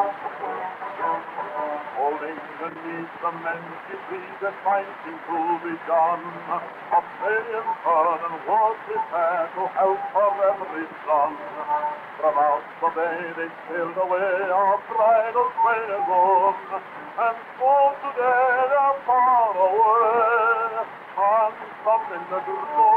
Holding beneath the mangy tree that fighting to be done, Australian sun and was prepared to help her every son. From out the bay they sailed away, our bridal train is on, and so today they're far away, and some in the